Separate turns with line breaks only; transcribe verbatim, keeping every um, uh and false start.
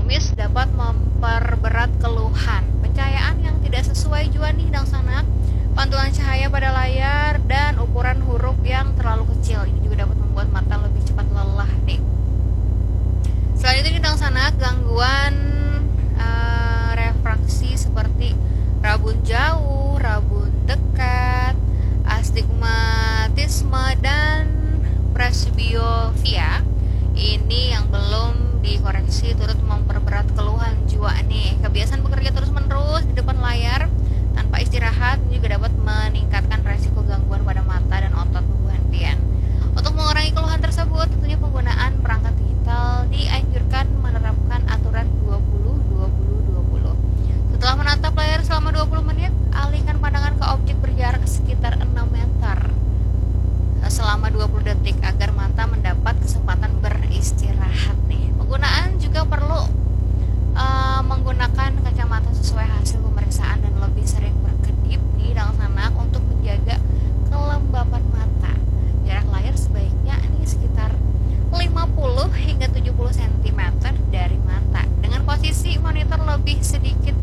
kumis dapat memperberat keluhan. Pencahayaan yang tidak sesuai juga nih dang sanak, pantulan cahaya pada layar dan ukuran huruf yang terlalu kecil. Ini juga dapat membuat mata lebih cepat lelah nih. Selain itu nih dang sanak, gangguan uh, refraksi seperti rabun jauh, rabun dekat, astigmatisme dan presbiopia ini yang belum dikoreksi turut memperberat keluhan jua nih. Kebiasaan bekerja terus-menerus di depan layar tanpa istirahat juga dapat meningkatkan resiko gangguan pada mata dan otot tubuh impian. Untuk mengurangi keluhan tersebut, tentunya penggunaan perangkat digital dianjurkan menerapkan aturan dua puluh dua puluh dua puluh. Setelah menatap layar selama dua puluh menit, alihkan pandangan ke objek berjarak sekitar enam meter selama dua puluh detik agar mata mendapat kesempatan beristirahat nih. Penggunaan juga perlu uh, menggunakan kacamata sesuai hasil pemeriksaan dan lebih sering berkedip nih dalam sanak untuk menjaga kelembapan mata. Jarak layar sebaiknya ini sekitar lima puluh hingga tujuh puluh sentimeter dari mata dengan posisi monitor lebih sedikit